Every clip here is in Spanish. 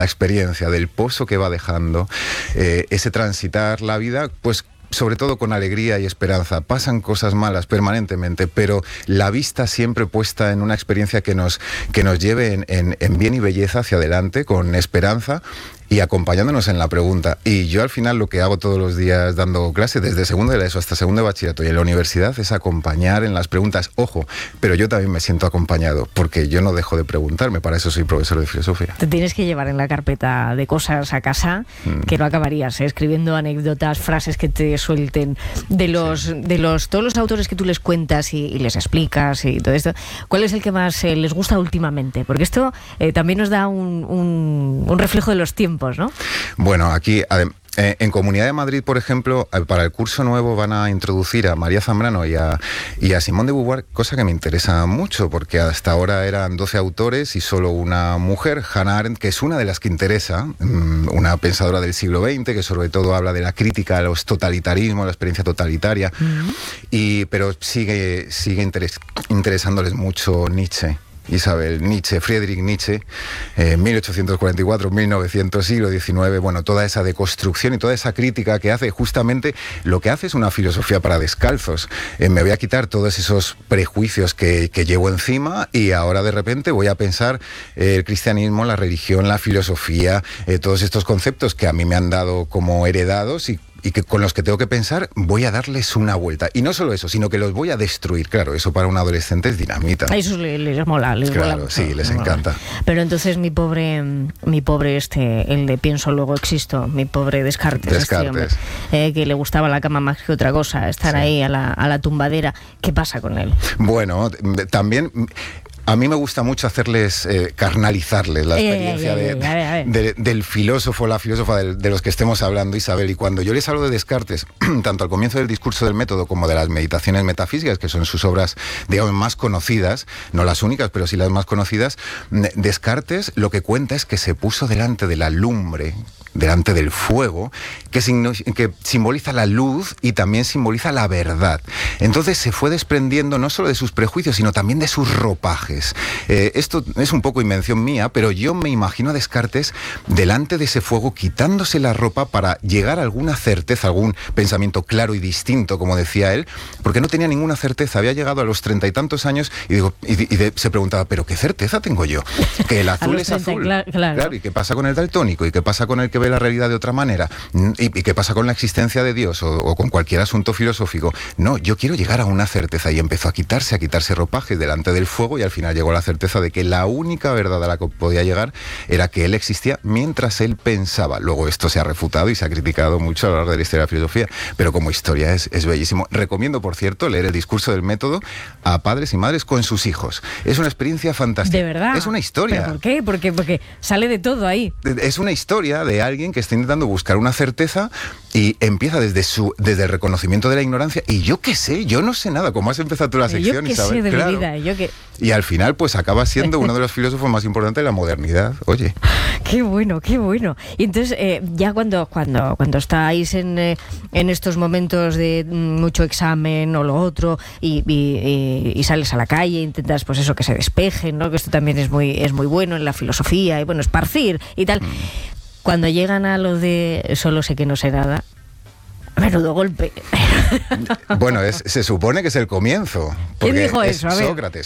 la experiencia del pozo que va dejando, ese transitar la vida, pues sobre todo con alegría y esperanza. Pasan cosas malas permanentemente, pero la vista siempre puesta en una experiencia que nos lleve en bien y belleza hacia adelante, con esperanza y acompañándonos en la pregunta. Y yo al final lo que hago todos los días dando clase, desde segundo de la ESO hasta segundo de bachillerato y en la universidad, es acompañar en las preguntas. Ojo, pero yo también me siento acompañado, porque yo no dejo de preguntarme, para eso soy profesor de filosofía. Te tienes que llevar en la carpeta de cosas a casa, que no acabarías, escribiendo anécdotas, frases que te suelten de todos los autores que tú les cuentas y les explicas y todo esto. ¿Cuál es el que más les gusta últimamente? Porque esto también nos da un reflejo de los tiempos, ¿no? Bueno, aquí en Comunidad de Madrid, por ejemplo, para el curso nuevo van a introducir a María Zambrano y a Simone de Beauvoir, cosa que me interesa mucho, porque hasta ahora eran 12 autores y solo una mujer, Hannah Arendt, que es una de las que interesa, una pensadora del siglo XX, que sobre todo habla de la crítica a los totalitarismos, la experiencia totalitaria, pero sigue interesándoles mucho Nietzsche. Friedrich Nietzsche, 1844-1900, siglo XIX, bueno, toda esa deconstrucción y toda esa crítica que hace, justamente lo que hace es una filosofía para descalzos. Me voy a quitar todos esos prejuicios que llevo encima y ahora de repente voy a pensar el cristianismo, la religión, la filosofía, todos estos conceptos que a mí me han dado como heredados y que con los que tengo que pensar, voy a darles una vuelta. Y no solo eso, sino que los voy a destruir. Claro, eso para un adolescente es dinamita. A esos les mola, claro, sí, les encanta. Pero entonces mi pobre el de pienso luego existo, mi pobre Descartes. Este hombre, que le gustaba la cama más que otra cosa, estar ahí a la tumbadera. ¿Qué pasa con él? Bueno, también a mí me gusta mucho hacerles, carnalizarles la experiencia del filósofo, la filósofa de los que estemos hablando, Isabel. Y cuando yo les hablo de Descartes, tanto al comienzo del discurso del método como de las meditaciones metafísicas, que son sus obras, digamos, más conocidas, no las únicas, pero sí las más conocidas, Descartes lo que cuenta es que se puso delante de la lumbre, delante del fuego, que simboliza la luz y también simboliza la verdad. Entonces se fue desprendiendo no solo de sus prejuicios, sino también de sus ropajes. Esto es un poco invención mía, pero yo me imagino a Descartes delante de ese fuego, quitándose la ropa para llegar a alguna certeza, algún pensamiento claro y distinto, como decía él, porque no tenía ninguna certeza. Había llegado a los 30 y tantos años y se preguntaba, ¿pero qué certeza tengo yo? Que el azul es azul. Claro, ¿y qué pasa con el daltónico? ¿Y qué pasa con el que ve la realidad de otra manera? ¿Y qué pasa con la existencia de Dios o con cualquier asunto filosófico? No, yo quiero llegar a una certeza, y empezó a quitarse ropajes delante del fuego, y al final llegó a la certeza de que la única verdad a la que podía llegar era que él existía mientras él pensaba. Luego esto se ha refutado y se ha criticado mucho a lo largo de la historia de la filosofía, pero como historia es bellísimo. Recomiendo, por cierto, leer el discurso del método a padres y madres con sus hijos. Es una experiencia fantástica. ¿De verdad? Es una historia. ¿Pero por qué? Porque sale de todo ahí. Es una historia de alguien que está intentando buscar una certeza y empieza desde el reconocimiento de la ignorancia. Y yo qué sé, yo no sé nada. ¿Cómo has empezado tú la sección, Isabel? Yo qué sé de mi vida. Y al final, pues acaba siendo uno de los filósofos más importantes de la modernidad. Oye. Qué bueno, qué bueno. Y entonces, ya cuando estáis en estos momentos de mucho examen o lo otro, y sales a la calle, intentas, pues eso, que se despejen, ¿no? Que esto también es muy bueno en la filosofía, y bueno, esparcir y tal. Cuando llegan a lo de solo sé que no sé nada, menudo golpe. Bueno, se supone que es el comienzo. ¿Quién dijo eso? A ver.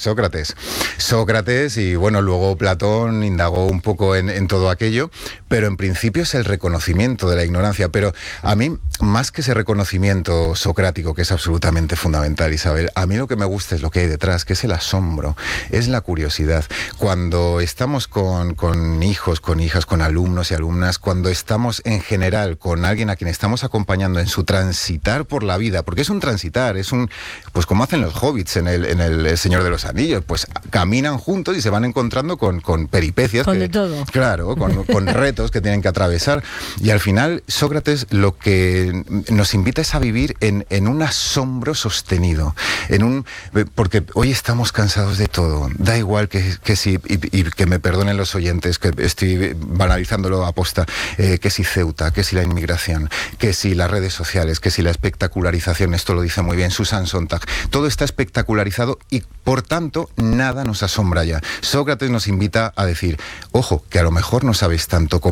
Sócrates, y bueno, luego Platón indagó un poco en todo aquello, pero en principio es el reconocimiento de la ignorancia. Pero a mí, más que ese reconocimiento socrático, que es absolutamente fundamental, Isabel, a mí lo que me gusta es lo que hay detrás, que es el asombro, es la curiosidad. Cuando estamos con hijos, con hijas, con alumnos y alumnas, cuando estamos en general con alguien a quien estamos acompañando en su transitar por la vida, porque es un transitar, pues como hacen los hobbits en el Señor de los Anillos, pues caminan juntos y se van encontrando con peripecias. De todo. Claro, con retos que tienen que atravesar. Y al final, Sócrates lo que nos invita es a vivir en un asombro sostenido, porque hoy estamos cansados de todo. Da igual que si, y que me perdonen los oyentes, que estoy banalizándolo aposta, que si Ceuta, que si la inmigración, que si las redes sociales, que si la espectacularización, esto lo dice muy bien Susan Sontag, todo está espectacularizado y por tanto nada nos asombra ya. Sócrates nos invita a decir, ojo, que a lo mejor no sabes tanto como